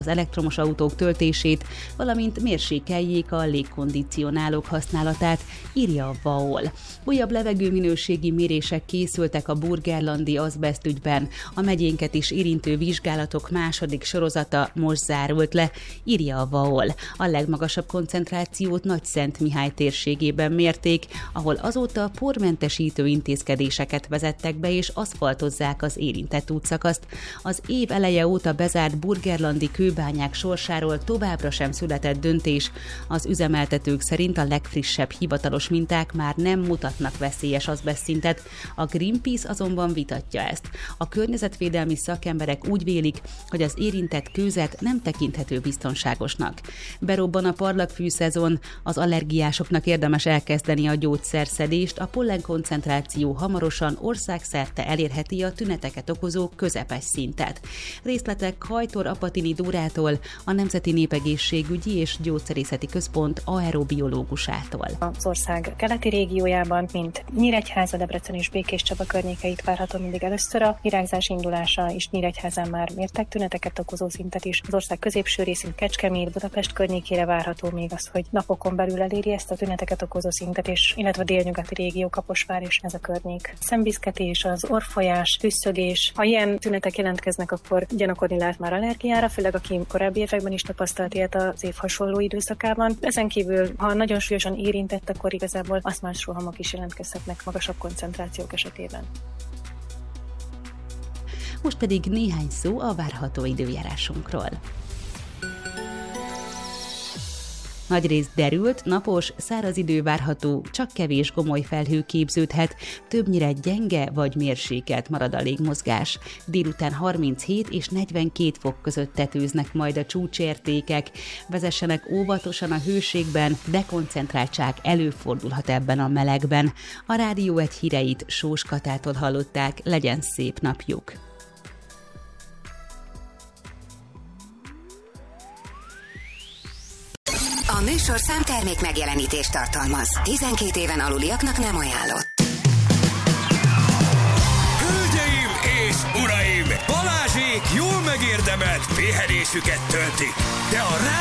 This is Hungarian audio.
az elektromos autók töltését, valamint mérsékeljék a légkondicionálók használatát, írja a VAOL. Újabb levegőminőségi mérések készültek a burgerlandi azbeszt ügyben. A megyénket is érintő vizsgálatok második sorozata most zárult le, írja a VAOL. A legmagasabb koncentrációt Nagyszentmihály térségében mérték, ahol azóta pormentesítő intézkedéseket vezettek be és aszfaltozzák az érintett útszakaszt. Az év eleje óta bezárt burgerlandi kőbányák sorsáról továbbra sem született döntés. Az üzemeltetők szerint a legfrissebb hivatalos minták már nem mutatnak veszélyes azbesztszintet. A Greenpeace azonban vitatja ezt. A környezetvédelmi szakemberek úgy vélik, hogy az érintett kőzet nem tekinthető biztonságosnak. Berobban a parlagfű szezon, az allergiásoknak érdemes elkezdeni a gyógyszerszedést, a pollenkoncentráció hamarosan országszerte elérheti a tüneteket okozó közepes szintet. Részletek Hajtor Apatini Dórától, a Nemzeti Népegészségügyi és Gyógyszerészeti Központ aerobiológusától. Az ország keleti régiójában, mint Nyíregyháza, Debrecen és Békéscsaba környékeit várható mindig először. A virágzás indulása és Nyíregyházán már mértek tüneteket okozó szintet is. Az ország középső részén Kecskemét, Budapest környékére várható még az, hogy napokon belül eléri ezt a tüneteket okozó szintet, és illetve a délnyugati régió, Kaposvár és ez a környék. Szemviszketés, az orrfolyás, tüsszögés. Ha ilyen tünetek jelentkeznek, akkor gyanakodni lehet már allergiára, főleg aki korábbi években is tapasztalt ilyet az év hasonló időszakában. Ezen kívül, ha nagyon súlyosan érintett, akkor igazából asztmás rohamok is jelentkezhetnek magasabb koncentrációk esetében. Most pedig néhány szó a várható időjárásunkról. Nagyrészt derült, napos, száraz idő várható, csak kevés gomoly felhő képződhet, többnyire gyenge vagy mérsékelt marad a légmozgás. Délután 37 és 42 fok között tetőznek majd a csúcsértékek. Vezessenek óvatosan a hőségben, de koncentráltság előfordulhat ebben a melegben. A Rádió 1 híreit Sós Katától hallották, legyen szép napjuk! A műsorszám termék megjelenítést tartalmaz. 12 éven aluliaknak nem ajánlott. Hölgyeim és uraim! Balázsék jól megérdemelt pihenésüket töltik, de a